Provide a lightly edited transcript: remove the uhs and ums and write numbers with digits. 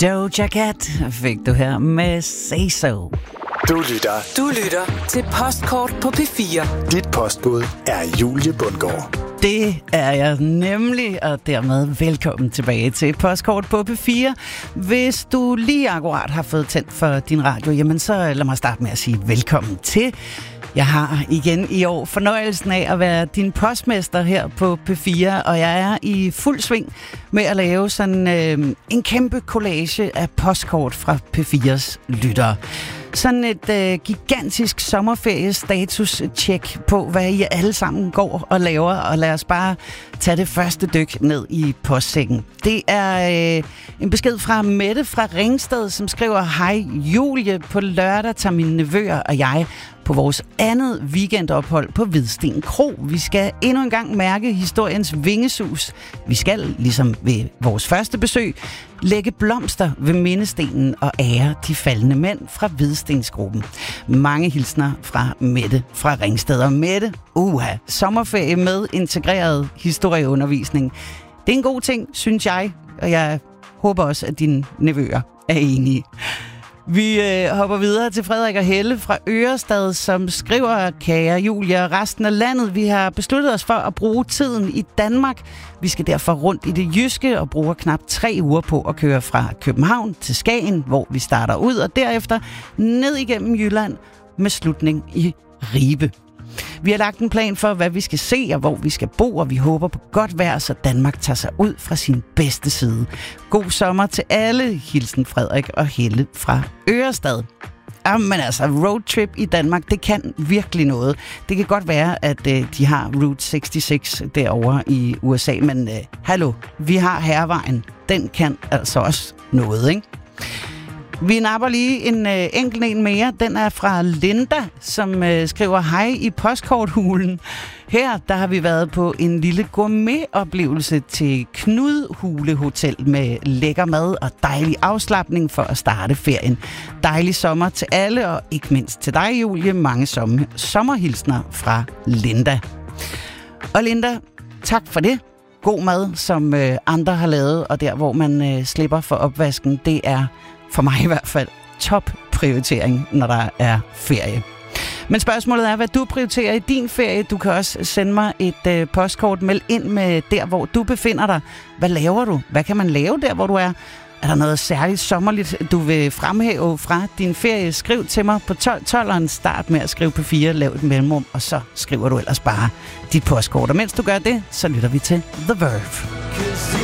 Doja Cat fik du her med Say So. Du lytter til Postkort på P4. Dit postbud er Julie Bundgaard. Det er jeg nemlig, og dermed velkommen tilbage til Postkort på P4. Hvis du lige akkurat har fået tændt for din radio, jamen så lad mig starte med at sige velkommen til. Jeg har igen i år fornøjelsen af at være din postmester her på P4, og jeg er i fuld sving med at lave sådan en kæmpe collage af postkort fra P4's lyttere. Sådan et gigantisk sommerferie-status-check på, hvad I alle sammen går og laver, og lad os bare tage det første dyk ned i postsækken. Det er en besked fra Mette fra Ringsted, som skriver: Hej Julie, på lørdag tager mine nevøer og jeg på vores andet weekendophold på Hvidsten Kro. Vi skal endnu en gang mærke historiens vingesus. Vi skal, ligesom ved vores første besøg, lægge blomster ved mindestenen og ære de faldne mænd fra Hvidstensgruppen. Mange hilsner fra Mette fra Ringsted. Og Mette, sommerferie med integreret historieundervisning. Det er en god ting, synes jeg, og jeg håber også, at dine nevøer er enige. Vi hopper videre til Frederik og Helle fra Ørestad, som skriver: Kære Julie og resten af landet, vi har besluttet os for at bruge tiden i Danmark. Vi skal derfor rundt i det jyske og bruger knap 3 uger på at køre fra København til Skagen, hvor vi starter ud, og derefter ned igennem Jylland med slutning i Ribe. Vi har lagt en plan for, hvad vi skal se og hvor vi skal bo, og vi håber på godt vejr, så Danmark tager sig ud fra sin bedste side. God sommer til alle. Hilsen Frederik og Helle fra Ørestad. Jamen altså, roadtrip i Danmark, det kan virkelig noget. Det kan godt være, at de har Route 66 derovre i USA, men hallo, vi har Hærvejen. Den kan altså også noget, ikke? Vi napper lige en enkelt en mere. Den er fra Linda, som skriver: Hej i postkorthulen. Her der har vi været på en lille gourmetoplevelse til Knudhule Hotel med lækker mad og dejlig afslapning for at starte ferien. Dejlig sommer til alle, og ikke mindst til dig, Julie. Mange sommerhilsner fra Linda. Og Linda, tak for det. God mad, som andre har lavet, og der, hvor man slipper for opvasken, det er for mig i hvert fald top prioritering, når der er ferie. Men spørgsmålet er, hvad du prioriterer i din ferie. Du kan også sende mig et postkort. Meld ind med der, hvor du befinder dig. Hvad laver du? Hvad kan man lave der, hvor du er? Er der noget særligt sommerligt, du vil fremhæve fra din ferie? Skriv til mig på 1212'eren. Start med at skrive på 4, lav et mellemrum, og så skriver du ellers bare dit postkort. Og mens du gør det, så lytter vi til The Verve.